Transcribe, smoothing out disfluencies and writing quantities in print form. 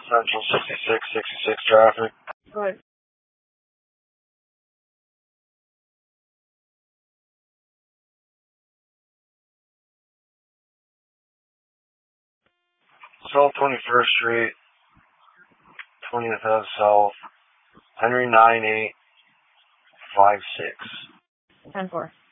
Central 66 traffic. Go ahead. South 21st Street, 20th Ave South, Henry 9856. 10-4.